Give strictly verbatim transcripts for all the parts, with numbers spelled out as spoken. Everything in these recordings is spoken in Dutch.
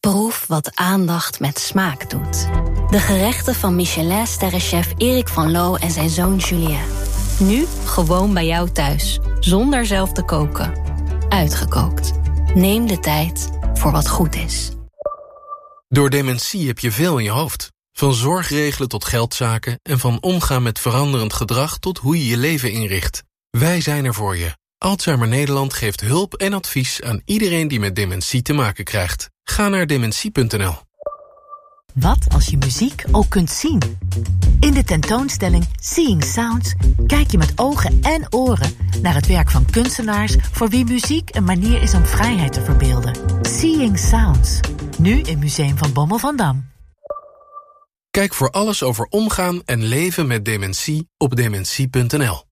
Proef wat aandacht met smaak doet. De gerechten van Michelin-sterrenchef Erik van Loo en zijn zoon Julien. Nu gewoon bij jou thuis, zonder zelf te koken. Uitgekookt. Neem de tijd voor wat goed is. Door dementie heb je veel in je hoofd. Van zorgregelen tot geldzaken en van omgaan met veranderend gedrag tot hoe je je leven inricht. Wij zijn er voor je. Alzheimer Nederland geeft hulp en advies aan iedereen die met dementie te maken krijgt. Ga naar dementie punt n l. Wat als je muziek ook kunt zien? In de tentoonstelling Seeing Sounds kijk je met ogen en oren naar het werk van kunstenaars voor wie muziek een manier is om vrijheid te verbeelden. Seeing Sounds. Nu in Museum van Bommel van Dam. Kijk voor alles over omgaan en leven met dementie op dementie punt n l.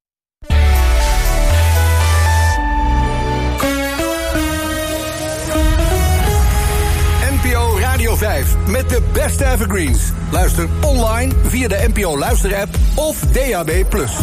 N P O Radio vijf met de beste evergreens. Luister online via de N P O Luisterapp of D A B plus.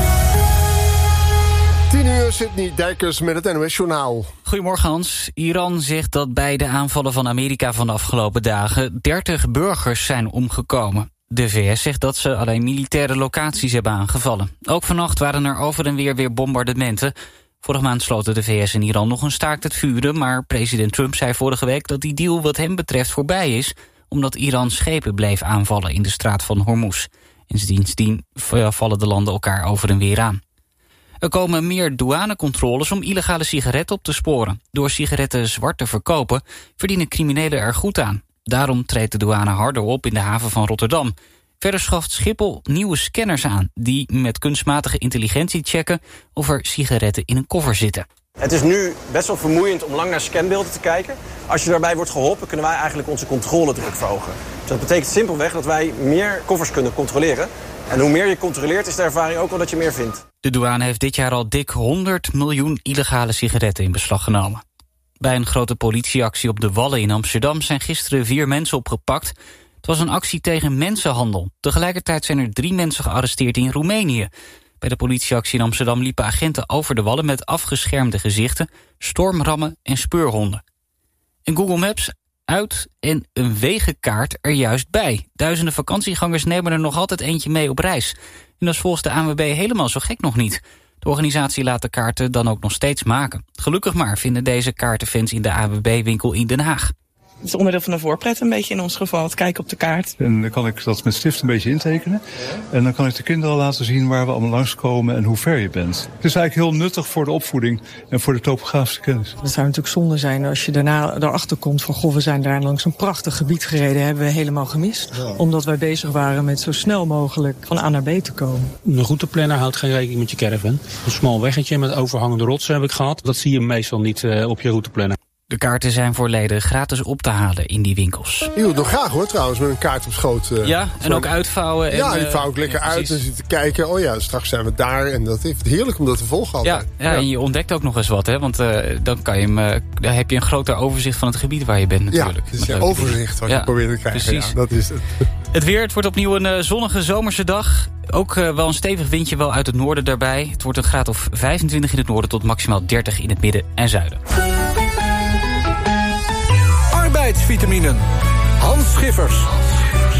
tien uur, Sydney Dijkers met het N O S-journaal. Goedemorgen Hans. Iran zegt dat bij de aanvallen van Amerika van de afgelopen dagen dertig burgers zijn omgekomen. De V S zegt dat ze alleen militaire locaties hebben aangevallen. Ook vannacht waren er over en weer weer bombardementen. Vorige maand sloten de V S en Iran nog een staakt het vuren, maar president Trump zei vorige week dat die deal wat hem betreft voorbij is, omdat Iran schepen bleef aanvallen in de straat van Hormuz. En sindsdien vallen de landen elkaar over en weer aan. Er komen meer douanecontroles om illegale sigaretten op te sporen. Door sigaretten zwart te verkopen verdienen criminelen er goed aan. Daarom treedt de douane harder op in de haven van Rotterdam. Verder schaft Schiphol nieuwe scanners aan die met kunstmatige intelligentie checken of er sigaretten in een koffer zitten. Het is nu best wel vermoeiend om lang naar scanbeelden te kijken. Als je daarbij wordt geholpen, kunnen wij eigenlijk onze controledruk verhogen. Dus dat betekent simpelweg dat wij meer koffers kunnen controleren. En hoe meer je controleert, is de ervaring ook wel dat je meer vindt. De douane heeft dit jaar al dik honderd miljoen illegale sigaretten in beslag genomen. Bij een grote politieactie op de Wallen in Amsterdam zijn gisteren vier mensen opgepakt. Het was een actie tegen mensenhandel. Tegelijkertijd zijn er drie mensen gearresteerd in Roemenië. Bij de politieactie in Amsterdam liepen agenten over de Wallen met afgeschermde gezichten, stormrammen en speurhonden. En Google Maps uit en een wegenkaart er juist bij. Duizenden vakantiegangers nemen er nog altijd eentje mee op reis. En dat is volgens de A N W B helemaal zo gek nog niet. De organisatie laat de kaarten dan ook nog steeds maken. Gelukkig maar vinden deze kaartenfans in de A N W B-winkel in Den Haag. Het is onderdeel van de voorpret een beetje in ons geval, het kijken op de kaart. En dan kan ik dat met stift een beetje intekenen. En dan kan ik de kinderen laten zien waar we allemaal langskomen en hoe ver je bent. Het is eigenlijk heel nuttig voor de opvoeding en voor de topografische kennis. Het zou natuurlijk zonde zijn als je daarna erachter komt van goh, we zijn daar langs een prachtig gebied gereden, hebben we helemaal gemist. Ja. Omdat wij bezig waren met zo snel mogelijk van A naar B te komen. Een routeplanner houdt geen rekening met je caravan. Een smal weggetje met overhangende rotsen heb ik gehad. Dat zie je meestal niet uh, op je routeplanner. De kaarten zijn voor leden gratis op te halen in die winkels. Je doet het nog graag hoor trouwens, met een kaart op schoot. Uh, ja, en ook uitvouwen. En, ja, die vouw ik lekker ja, uit en zit te kijken. Oh ja, straks zijn we daar. En dat is heerlijk om dat te volgen altijd. Ja, ja, ja, en je ontdekt ook nog eens wat. Hè, want uh, dan, kan je hem, uh, dan heb je een groter overzicht van het gebied waar je bent natuurlijk. Ja, het is een overzicht wat ja, je probeert te krijgen. Precies. Ja, dat is het. Het weer, het wordt opnieuw een uh, zonnige zomerse dag. Ook uh, wel een stevig windje wel uit het noorden daarbij. Het wordt een graad of vijfentwintig in het noorden tot maximaal dertig in het midden en zuiden. Arbeidsvitaminen. Hans Schiffers.